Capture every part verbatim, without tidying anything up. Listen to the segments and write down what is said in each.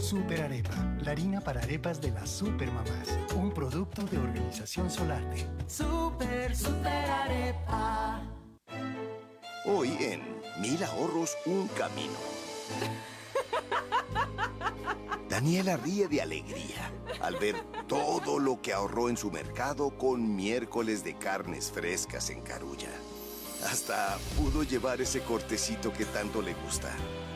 Super Arepa, la harina para arepas de las supermamás. Un producto de Organización Solarte. Super, super arepa. Hoy en Mil Ahorros, un camino. Daniela ríe de alegría al ver todo lo que ahorró en su mercado con miércoles de carnes frescas en Carulla. Hasta pudo llevar ese cortecito que tanto le gusta.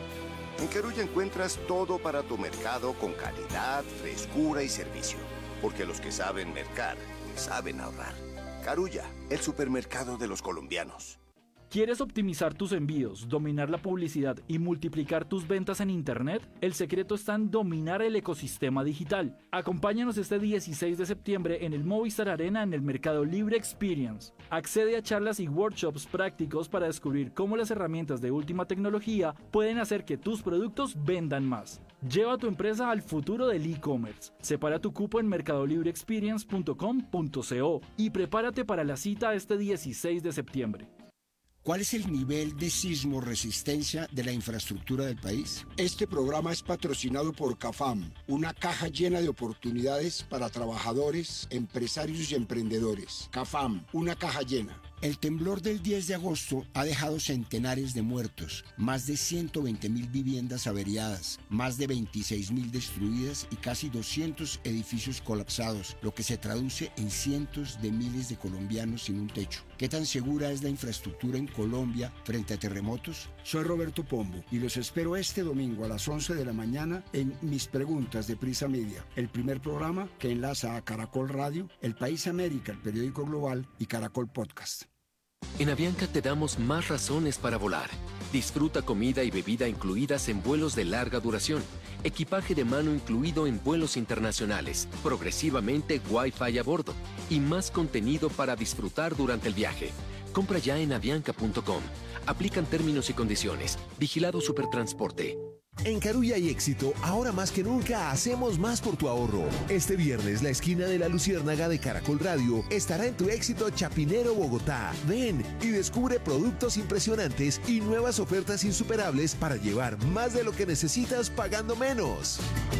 En Carulla encuentras todo para tu mercado con calidad, frescura y servicio. Porque los que saben mercar, saben ahorrar. Carulla, el supermercado de los colombianos. ¿Quieres optimizar tus envíos, dominar la publicidad y multiplicar tus ventas en Internet? El secreto está en dominar el ecosistema digital. Acompáñanos este dieciséis de septiembre en el Movistar Arena en el Mercado Libre Experience. Accede a charlas y workshops prácticos para descubrir cómo las herramientas de última tecnología pueden hacer que tus productos vendan más. Lleva tu empresa al futuro del e-commerce. Separa tu cupo en mercado libre experience punto com punto co y prepárate para la cita este dieciséis de septiembre. ¿Cuál es el nivel de sismo resistencia de la infraestructura del país? Este programa es patrocinado por CAFAM, una caja llena de oportunidades para trabajadores, empresarios y emprendedores. CAFAM, una caja llena. El temblor del diez de agosto ha dejado centenares de muertos, más de ciento veinte mil viviendas averiadas, más de veintiséis mil destruidas y casi doscientos edificios colapsados, lo que se traduce en cientos de miles de colombianos sin un techo. ¿Qué tan segura es la infraestructura en Colombia frente a terremotos? Soy Roberto Pombo y los espero este domingo a las once de la mañana en Mis Preguntas de Prisa Media, el primer programa que enlaza a Caracol Radio, El País América, el periódico global y Caracol Podcast. En Avianca te damos más razones para volar. Disfruta comida y bebida incluidas en vuelos de larga duración, equipaje de mano incluido en vuelos internacionales, progresivamente Wi-Fi a bordo y más contenido para disfrutar durante el viaje. Compra ya en avianca punto com. Aplican términos y condiciones. Vigilado Supertransporte. En Carulla y Éxito, ahora más que nunca, hacemos más por tu ahorro. Este viernes, la esquina de la Luciérnaga de Caracol Radio estará en tu Éxito Chapinero, Bogotá. Ven y descubre productos impresionantes y nuevas ofertas insuperables para llevar más de lo que necesitas pagando menos.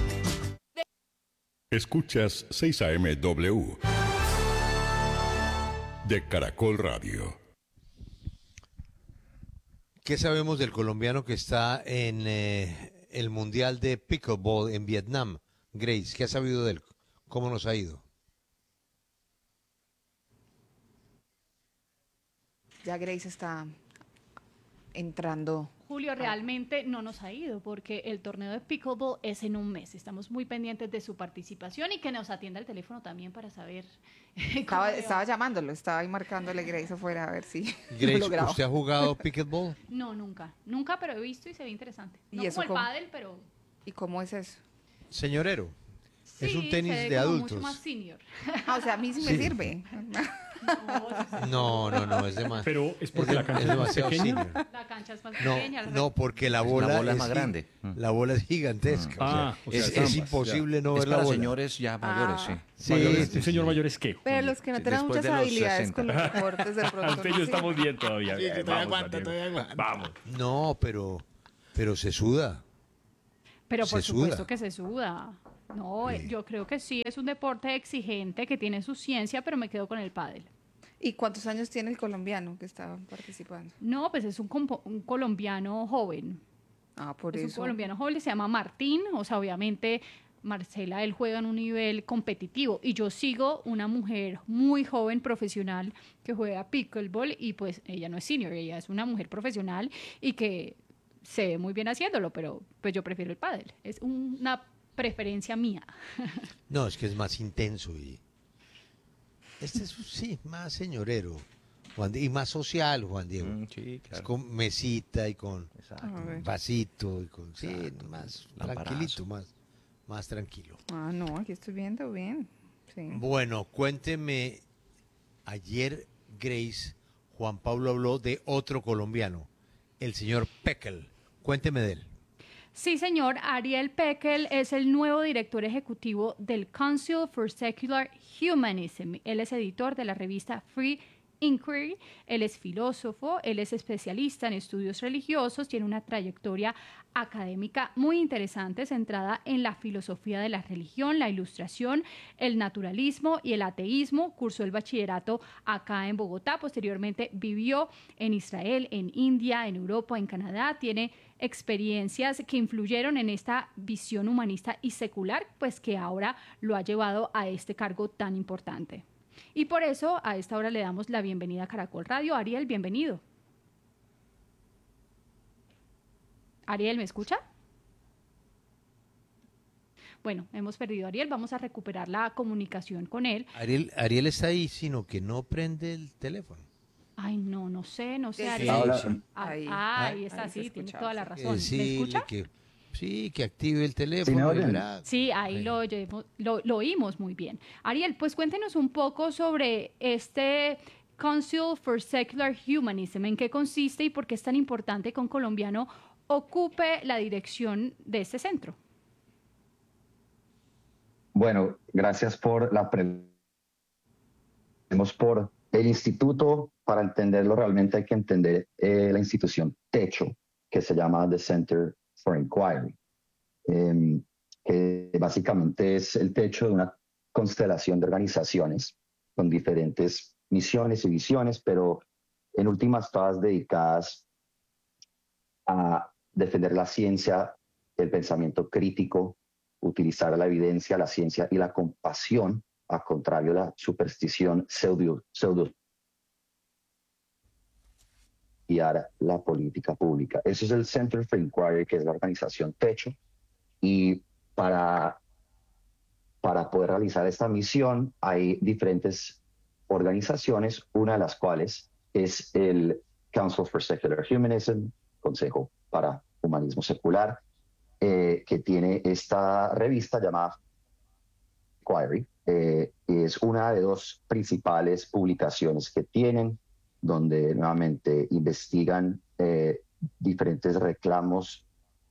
Escuchas seis A M W de Caracol Radio. ¿Qué sabemos del colombiano que está en eh, el Mundial de Pickleball en Vietnam? Grace, ¿qué ha sabido de él? ¿Cómo nos ha ido? Ya Grace está entrando. Julio, realmente no nos ha ido porque el torneo de Pickleball es en un mes. Estamos muy pendientes de su participación y que nos atienda el teléfono también para saber. Estaba, estaba llamándolo, estaba ahí marcándole Grace afuera a ver si Grace, lo lograba. ¿usted ha jugado Pickleball? No, nunca. Nunca, pero he visto y se ve interesante. No ¿Y eso como el cómo? pádel, pero... ¿Y cómo es eso? Señorero, sí, es un tenis se ve de como adultos. mucho más senior. Ah, o sea, a mí sí, Sí. me sirve. No, no, no, es demasiado. Pero es porque es, la cancha es es más demasiado pequeña. senior. La cancha es más No, pequeña. no, porque la Es bola, una bola es más gi- grande. La bola es gigantesca. Ah, o o sea, sea, es, es es ambas, imposible no Es ver la para bola. señores ya mayores, sí. Sí, Mayores, sí, ¿un señor sí. mayor es qué? Pero los que no tengan Después muchas de los habilidades sesenta. con los deportes de pronto. Usted y no yo sé. estamos bien todavía. Sí, sí, Eh, todavía vamos, aguanta, Daniel. todavía aguanta. Vamos. No, pero, pero se suda. Pero por Se supuesto suda. que se suda. No, Sí. yo creo que sí, es un deporte exigente que tiene su ciencia, pero me quedo con el pádel. ¿Y cuántos años tiene el colombiano que estaba participando? No, pues es un, compo- un colombiano joven. Ah, por Es un eso. colombiano joven, se llama Martín, o sea, obviamente Marcela, él juega en un nivel competitivo y yo sigo una mujer muy joven profesional que juega pickleball y pues ella no es senior, ella es una mujer profesional y que se ve muy bien haciéndolo, pero pues yo prefiero el pádel, es un- una preferencia mía. No, es que es más intenso y este es sí más señorero, Juan Di- y más social, Juan Diego. Mm, sí, Es claro. con mesita y con Exacto. A ver. vasito y con sí, Exacto. más Lamparazo. tranquilito, más más tranquilo. Ah, no, aquí estoy viendo bien. Sí. Bueno, cuénteme, ayer Grace, Juan Pablo habló de otro colombiano, el señor Peckel. Cuénteme de él. Sí, señor, Ariel Peckel es el nuevo director ejecutivo del Council for Secular Humanism. Él es editor de la revista Free Inquiry. Él es filósofo, él es especialista en estudios religiosos, tiene una trayectoria académica muy interesante centrada en la filosofía de la religión, la ilustración, el naturalismo y el ateísmo. Cursó el bachillerato acá en Bogotá, posteriormente vivió en Israel, en India, en Europa, en Canadá. Tiene experiencias que influyeron en esta visión humanista y secular, pues que ahora lo ha llevado a este cargo tan importante. Y por eso a esta hora le damos la bienvenida a Caracol Radio. Ariel, bienvenido. Ariel, ¿me escucha? Bueno, hemos perdido a Ariel, vamos a recuperar la comunicación con él. Ariel, Ariel está ahí, sino que no prende el teléfono. Ay, no, no sé, no sé. Sí, Ariel. ahora, sí. Ah, Ahí. ah, ahí Ahí está, se sí, tiene escuchaba, toda la sí. razón. Eh, ¿Me escucha? que, sí, que active el teléfono. ¿Sí me oyen? verá. Sí, ahí Ahí. lo, oyemos- lo, lo oímos muy bien. Ariel, pues cuéntenos un poco sobre este Council for Secular Humanism, en qué consiste y por qué es tan importante que un colombiano ocupe la dirección de este centro. Bueno, gracias por la pregunta. Por el instituto, para entenderlo realmente hay que entender eh, la institución techo, que se llama The Center for Inquiry, eh, que básicamente es el techo de una constelación de organizaciones con diferentes misiones y visiones, pero en últimas todas dedicadas a defender la ciencia, el pensamiento crítico, utilizar la evidencia, la ciencia y la compasión, a contrario de la superstición pseudo, pseudo guiar la política pública. Eso es el Center for Inquiry, que es la organización techo, y para, para poder realizar esta misión hay diferentes organizaciones, una de las cuales es el Council for Secular Humanism, Consejo para Humanismo Secular, eh, que tiene esta revista llamada Inquiry. Eh, es una de dos principales publicaciones que tienen, donde nuevamente investigan eh, diferentes reclamos,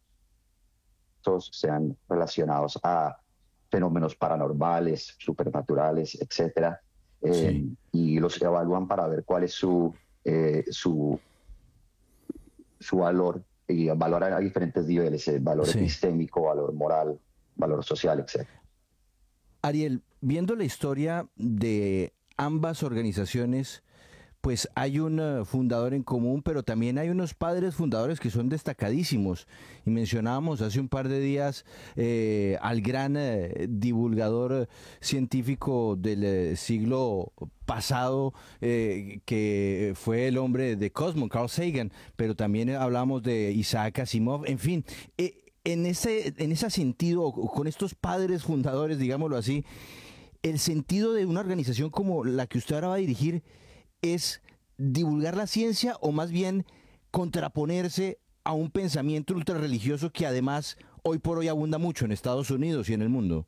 sean relacionados a fenómenos paranormales, supernaturales, etcétera, eh, sí. y los evalúan para ver cuál es su, eh, su, su valor, y valoran a diferentes niveles, eh, valor sí. epistémico, valor moral, valor social, etcétera. Ariel, viendo la historia de ambas organizaciones, pues hay un uh, fundador en común, pero también hay unos padres fundadores que son destacadísimos. Y mencionábamos hace un par de días eh, al gran eh, divulgador científico del eh, siglo pasado, eh, que fue el hombre de Cosmos, Carl Sagan, pero también hablamos de Isaac Asimov, en fin. Eh, en, ese, en ese sentido, con estos padres fundadores, digámoslo así, el sentido de una organización como la que usted ahora va a dirigir, ¿es divulgar la ciencia o más bien contraponerse a un pensamiento ultrarreligioso que además hoy por hoy abunda mucho en Estados Unidos y en el mundo?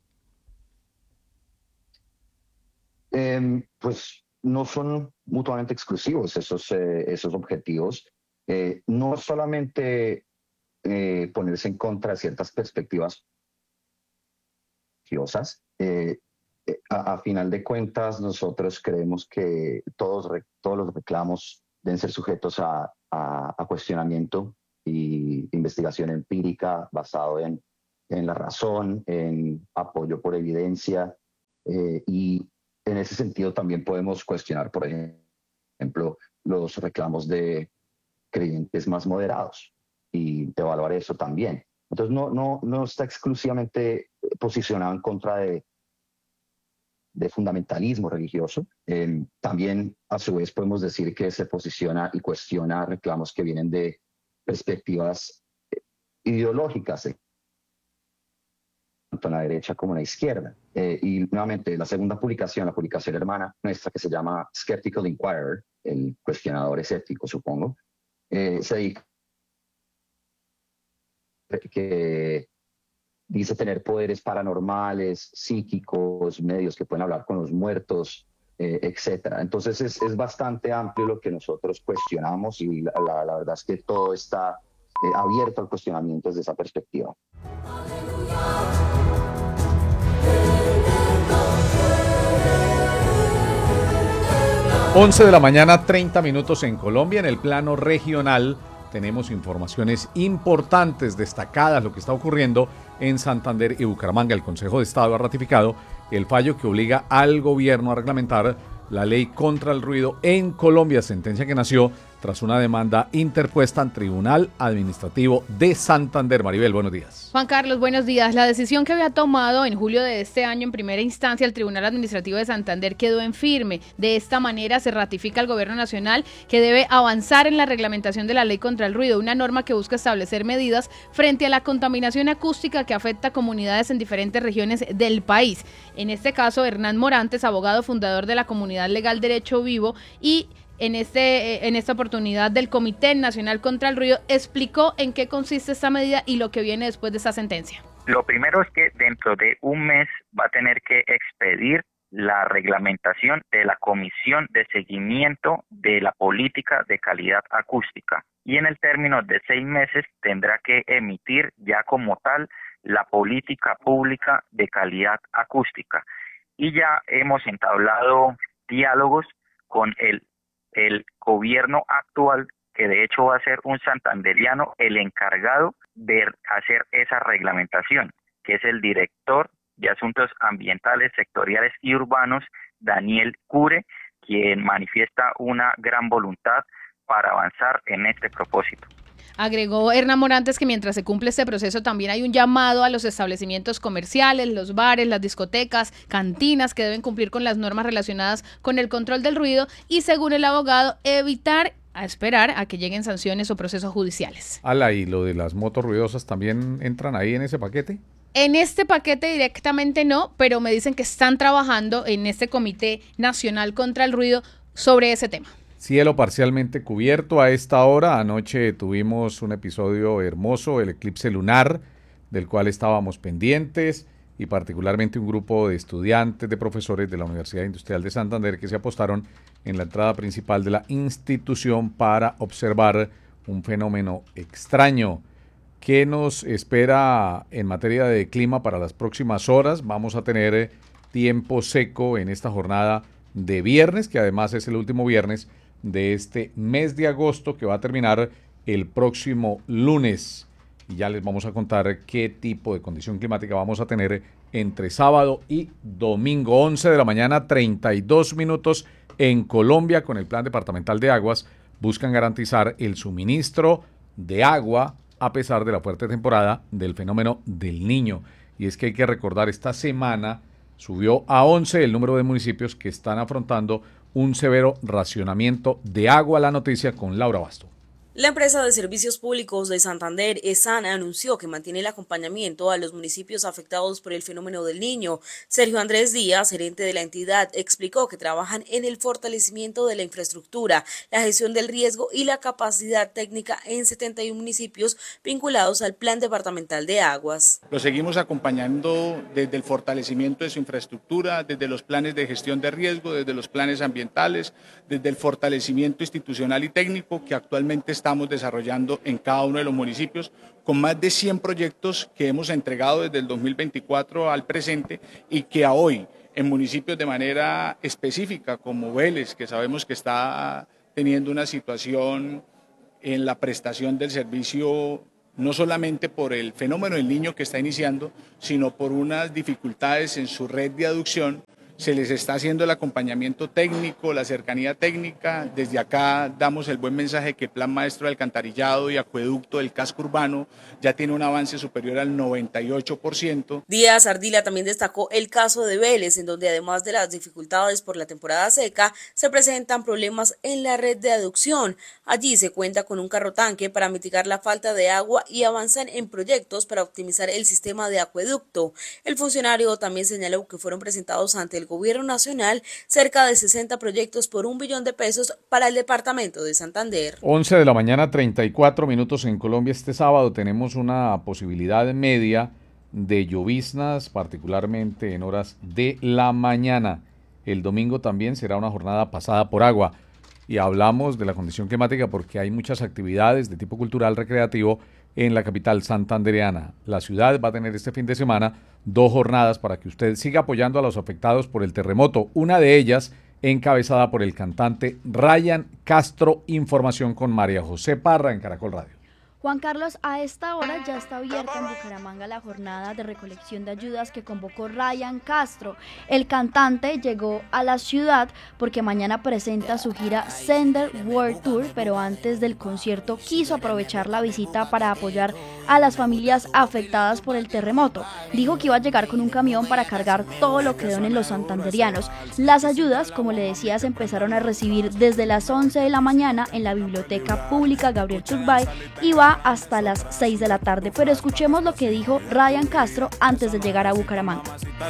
Eh, pues no son mutuamente exclusivos esos, eh, esos objetivos. Eh, no solamente eh, ponerse en contra de ciertas perspectivas religiosas. Eh, A, a final de cuentas, nosotros creemos que todos, todos los reclamos deben ser sujetos a, a, a cuestionamiento y investigación empírica basado en, en la razón, en apoyo por evidencia, eh, y en ese sentido también podemos cuestionar, por ejemplo, los reclamos de creyentes más moderados y evaluar eso también. Entonces no, no, no está exclusivamente posicionado en contra de de fundamentalismo religioso. Eh, también, a su vez, podemos decir que se posiciona y cuestiona reclamos que vienen de perspectivas ideológicas, tanto en la derecha como en la izquierda. Eh, y nuevamente, la segunda publicación, la publicación hermana nuestra, que se llama Skeptical Inquirer, el cuestionador escéptico, supongo, eh, se dedica que dice tener poderes paranormales, psíquicos, medios que pueden hablar con los muertos, eh, etcétera. Entonces es, es bastante amplio lo que nosotros cuestionamos y la, la, la verdad es que todo está eh, abierto al cuestionamiento desde esa perspectiva. once de la mañana, treinta minutos en Colombia. En el plano regional tenemos informaciones importantes, destacadas, lo que está ocurriendo en Santander y Bucaramanga. El Consejo de Estado ha ratificado el fallo que obliga al gobierno a reglamentar la ley contra el ruido en Colombia, sentencia que nació tras una demanda interpuesta en Tribunal Administrativo de Santander. Maribel, buenos días. Juan Carlos, buenos días. La decisión que había tomado en julio de este año en primera instancia el Tribunal Administrativo de Santander quedó en firme. De esta manera se ratifica al Gobierno Nacional que debe avanzar en la reglamentación de la ley contra el ruido, una norma que busca establecer medidas frente a la contaminación acústica que afecta a comunidades en diferentes regiones del país. En este caso, Hernán Morantes, abogado fundador de la Comunidad Legal Derecho Vivo y En, este, en esta oportunidad del Comité Nacional contra el Ruido, explicó en qué consiste esta medida y lo que viene después de esta sentencia. Lo primero es que dentro de un mes va a tener que expedir la reglamentación de la Comisión de Seguimiento de la Política de Calidad Acústica y en el término de seis meses tendrá que emitir ya como tal la Política Pública de Calidad Acústica. Y ya hemos entablado diálogos con el el gobierno actual, que de hecho va a ser un santanderiano el encargado de hacer esa reglamentación, que es el director de Asuntos Ambientales, Sectoriales y Urbanos, Daniel Cure, quien manifiesta una gran voluntad para avanzar en este propósito. Agregó Hernán Morantes que mientras se cumple este proceso también hay un llamado a los establecimientos comerciales, los bares, las discotecas, cantinas que deben cumplir con las normas relacionadas con el control del ruido y, según el abogado, evitar a esperar a que lleguen sanciones o procesos judiciales. Ala, ¿y lo de las motos ruidosas también entran ahí en ese paquete? En este paquete directamente no, pero me dicen que están trabajando en este Comité Nacional contra el Ruido sobre ese tema. Cielo parcialmente cubierto a esta hora. Anoche tuvimos un episodio hermoso, el eclipse lunar, del cual estábamos pendientes, y particularmente un grupo de estudiantes, de profesores de la Universidad Industrial de Santander que se apostaron en la entrada principal de la institución para observar un fenómeno extraño. ¿Qué nos espera en materia de clima para las próximas horas? Vamos a tener tiempo seco en esta jornada de viernes, que además es el último viernes de este mes de agosto, que va a terminar el próximo lunes. Y ya les vamos a contar qué tipo de condición climática vamos a tener entre sábado y domingo. once de la mañana, treinta y dos minutos en Colombia. Con el Plan Departamental de Aguas buscan garantizar el suministro de agua a pesar de la fuerte temporada del fenómeno del Niño. Y es que hay que recordar, esta semana subió a once el número de municipios que están afrontando un severo racionamiento de agua. La noticia con Laura Basto. La empresa de servicios públicos de Santander, ESAN, anunció que mantiene el acompañamiento a los municipios afectados por el fenómeno del Niño. Sergio Andrés Díaz, gerente de la entidad, explicó que trabajan en el fortalecimiento de la infraestructura, la gestión del riesgo y la capacidad técnica en setenta y uno municipios vinculados al Plan Departamental de Aguas. Lo seguimos acompañando desde el fortalecimiento de su infraestructura, desde los planes de gestión de riesgo, desde los planes ambientales, desde el fortalecimiento institucional y técnico que actualmente está estamos desarrollando en cada uno de los municipios, con más de cien proyectos que hemos entregado desde el dos mil veinticuatro al presente y que a hoy en municipios de manera específica como Vélez, que sabemos que está teniendo una situación en la prestación del servicio no solamente por el fenómeno del Niño que está iniciando, sino por unas dificultades en su red de aducción. Se les está haciendo el acompañamiento técnico, la cercanía técnica. Desde acá damos el buen mensaje que el Plan Maestro de Alcantarillado y Acueducto del Casco Urbano ya tiene un avance superior al noventa y ocho por ciento. Díaz Ardila también destacó el caso de Vélez, en donde además de las dificultades por la temporada seca, se presentan problemas en la red de aducción. Allí se cuenta con un carro tanque para mitigar la falta de agua y avanzan en proyectos para optimizar el sistema de acueducto. El funcionario también señaló que fueron presentados ante el Gobierno Nacional cerca de sesenta proyectos por un billón de pesos para el departamento de Santander. once de la mañana, treinta y cuatro minutos en Colombia. Este sábado tenemos una posibilidad media de lloviznas, particularmente en horas de la mañana. El domingo también será una jornada pasada por agua. Y hablamos de la condición climática porque hay muchas actividades de tipo cultural recreativo en la capital santandereana. La ciudad va a tener este fin de semana dos jornadas para que usted siga apoyando a los afectados por el terremoto. Una de ellas encabezada por el cantante Ryan Castro. Información con María José Parra en Caracol Radio. Juan Carlos, a esta hora ya está abierta en Bucaramanga la jornada de recolección de ayudas que convocó Ryan Castro. El cantante llegó a la ciudad porque mañana presenta su gira Sender World Tour, pero antes del concierto quiso aprovechar la visita para apoyar a las familias afectadas por el terremoto. Dijo que iba a llegar con un camión para cargar todo lo que donen los santanderianos. Las ayudas, como le decía, se empezaron a recibir desde las once de la mañana en la Biblioteca Pública Gabriel Turbay y va hasta las seis de la tarde, pero escuchemos lo que dijo Ryan Castro antes de llegar a Bucaramanga.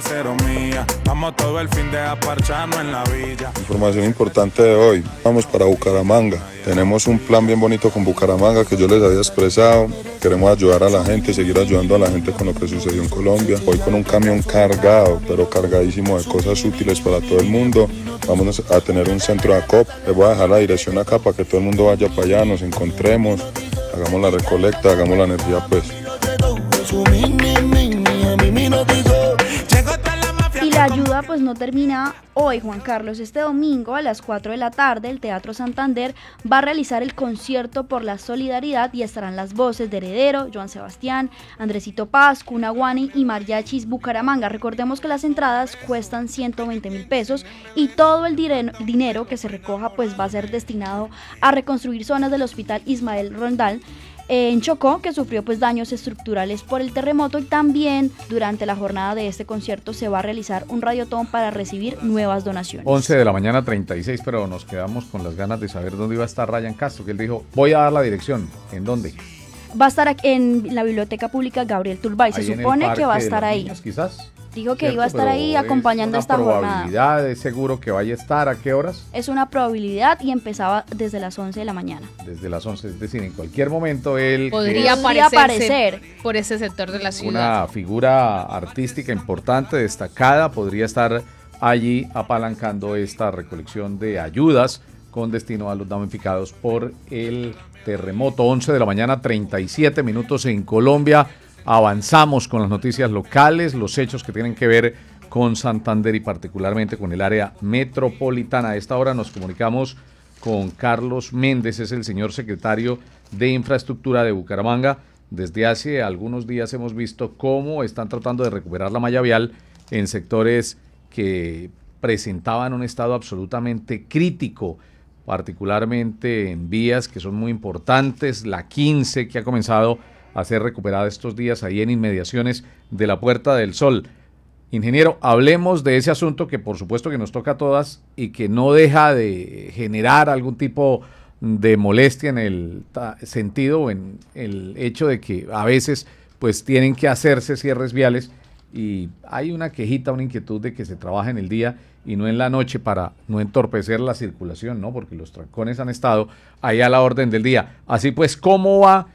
Información importante de hoy, vamos para Bucaramanga, tenemos un plan bien bonito con Bucaramanga que yo les había expresado, queremos ayudar a la gente, seguir ayudando a la gente con lo que sucedió en Colombia, voy con un camión cargado, pero cargadísimo de cosas útiles para todo el mundo, vamos a tener un centro de acopio, les voy a dejar la dirección acá para que todo el mundo vaya para allá, nos encontremos, hagamos la recolecta, hagamos la energía pues. Y la ayuda pues no termina hoy, Juan Carlos. Este domingo a las cuatro de la tarde el Teatro Santander va a realizar el concierto por la solidaridad y estarán las voces de Heredero, Joan Sebastián, Andresito Paz, Cunaguani y Mariachis Bucaramanga. Recordemos que las entradas cuestan ciento veinte mil pesos y todo el dinero que se recoja pues va a ser destinado a reconstruir zonas del Hospital Ismael Rondal en Chocó, que sufrió pues daños estructurales por el terremoto, y también durante la jornada de este concierto se va a realizar un radiotón para recibir nuevas donaciones. once de la mañana treinta y seis, pero nos quedamos con las ganas de saber dónde iba a estar Ryan Castro, que él dijo, voy a dar la dirección. ¿En dónde? Va a estar aquí en la Biblioteca Pública Gabriel Turbay, se supone que va a estar ahí. Niños, quizás. Dijo que ¿cierto? Iba a estar ahí acompañando esta jornada. ¿Es una probabilidad? ¿Es seguro que vaya a estar? ¿A qué horas? Es una probabilidad y empezaba desde las once de la mañana. Desde las once, es decir, en cualquier momento él... Podría aparecer por ese sector de la ciudad. Una figura artística importante, destacada, podría estar allí apalancando esta recolección de ayudas con destino a los damnificados por el terremoto. once de la mañana, treinta y siete minutos en Colombia. Avanzamos con las noticias locales, los hechos que tienen que ver con Santander y particularmente con el área metropolitana. A esta hora nos comunicamos con Carlos Méndez, es el señor secretario de Infraestructura de Bucaramanga. Desde hace algunos días hemos visto cómo están tratando de recuperar la malla vial en sectores que presentaban un estado absolutamente crítico, particularmente en vías que son muy importantes, la quince que ha comenzado a ser recuperada estos días ahí en inmediaciones de la Puerta del Sol. Ingeniero, hablemos de ese asunto que por supuesto que nos toca a todas y que no deja de generar algún tipo de molestia en el sentido, en el hecho de que a veces pues tienen que hacerse cierres viales y hay una quejita, una inquietud de que se trabaja en el día y no en la noche para no entorpecer la circulación, ¿no? Porque los trancones han estado ahí a la orden del día. Así pues, ¿cómo va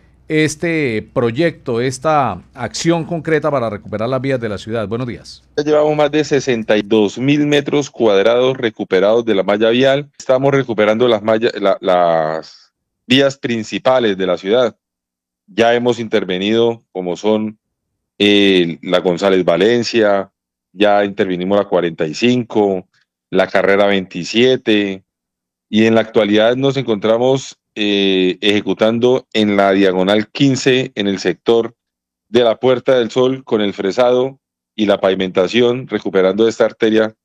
este proyecto, esta acción concreta para recuperar las vías de la ciudad? Buenos días. Ya llevamos más de sesenta y dos mil metros cuadrados recuperados de la malla vial. Estamos recuperando las, malla, la, las vías principales de la ciudad. Ya hemos intervenido, como son eh, la González Valencia, ya intervinimos la cuarenta y cinco, la carrera veintisiete, y en la actualidad nos encontramos Eh, ejecutando en la diagonal quince en el sector de la Puerta del Sol con el fresado y la pavimentación, recuperando esta arteria